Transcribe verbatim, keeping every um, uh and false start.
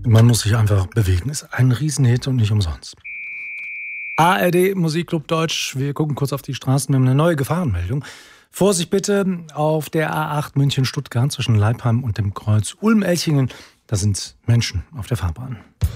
Man muss sich einfach bewegen. Ist ein Riesenhit und nicht umsonst. A R D Musikclub Deutsch. Wir gucken kurz auf die Straßen. Wir haben eine neue Gefahrenmeldung. Vorsicht bitte auf der A acht München-Stuttgart zwischen Leipheim und dem Kreuz Ulm-Elchingen. Da sind Menschen auf der Fahrbahn.